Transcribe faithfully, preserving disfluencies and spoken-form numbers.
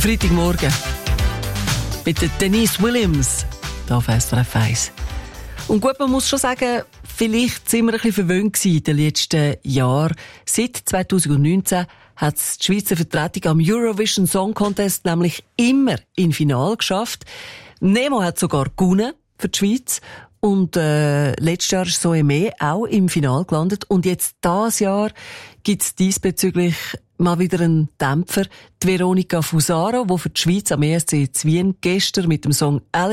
Freitagmorgen mit der Denise Williams hier auf S R F eins. Und gut, man muss schon sagen, vielleicht sind wir ein bisschen verwöhnt gewesen in den letzten Jahren. Seit zwanzig neunzehn hat die Schweizer Vertretung am Eurovision Song Contest nämlich immer in Finale geschafft. Nemo hat sogar gewonnen für die Schweiz. Und äh, letztes Jahr ist Soeme auch im Finale gelandet. Und jetzt dieses Jahr gibt es diesbezüglich mal wieder einen Dämpfer. Die Veronika Fusaro, die für die Schweiz am E S C Wien gestern mit dem Song